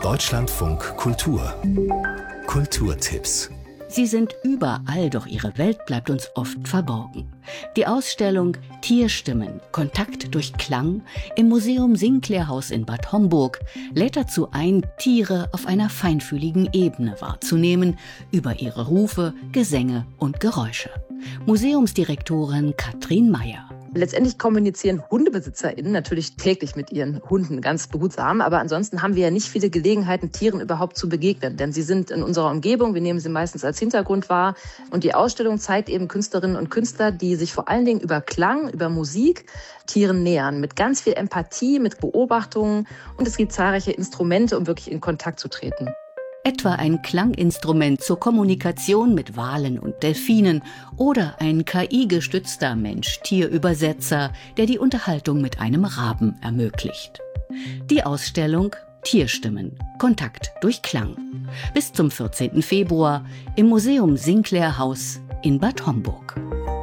Deutschlandfunk Kultur. Kulturtipps. Sie sind überall, doch ihre Welt bleibt uns oft verborgen. Die Ausstellung Tierstimmen – Kontakt durch Klang im Museum Sinclair-Haus in Bad Homburg lädt dazu ein, Tiere auf einer feinfühligen Ebene wahrzunehmen, über ihre Rufe, Gesänge und Geräusche. Museumsdirektorin Katrin Meyer. Letztendlich kommunizieren HundebesitzerInnen natürlich täglich mit ihren Hunden ganz behutsam, aber ansonsten haben wir ja nicht viele Gelegenheiten, Tieren überhaupt zu begegnen, denn sie sind in unserer Umgebung, wir nehmen sie meistens als Hintergrund wahr und die Ausstellung zeigt eben Künstlerinnen und Künstler, die sich vor allen Dingen über Klang, über Musik Tieren nähern, mit ganz viel Empathie, mit Beobachtungen und es gibt zahlreiche Instrumente, um wirklich in Kontakt zu treten. Etwa ein Klanginstrument zur Kommunikation mit Walen und Delfinen oder ein KI-gestützter Mensch-Tier-Übersetzer, der die Unterhaltung mit einem Raben ermöglicht. Die Ausstellung Tierstimmen – Kontakt durch Klang. Bis zum 14. Februar im Museum Sinclair-Haus in Bad Homburg.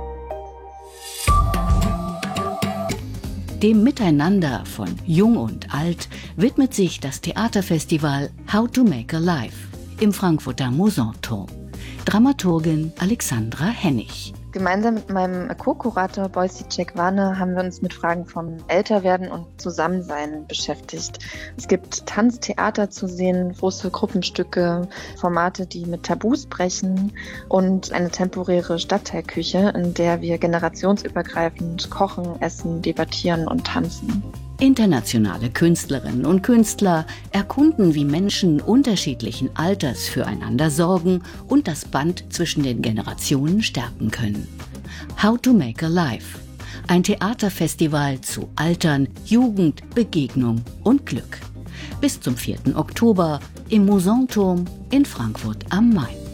Dem Miteinander von Jung und Alt widmet sich das Theaterfestival How to Make a Life im Frankfurter Musanturm. Dramaturgin Alexandra Hennig. Gemeinsam mit meinem Co-Kurator Wojciech Warne haben wir uns mit Fragen vom Älterwerden und Zusammensein beschäftigt. Es gibt Tanztheater zu sehen, große Gruppenstücke, Formate, die mit Tabus brechen und eine temporäre Stadtteilküche, in der wir generationsübergreifend kochen, essen, debattieren und tanzen. Internationale Künstlerinnen und Künstler erkunden, wie Menschen unterschiedlichen Alters füreinander sorgen und das Band zwischen den Generationen stärken können. How to Make a Life. Ein Theaterfestival zu Altern, Jugend, Begegnung und Glück. Bis zum 4. Oktober im Musanturm in Frankfurt am Main.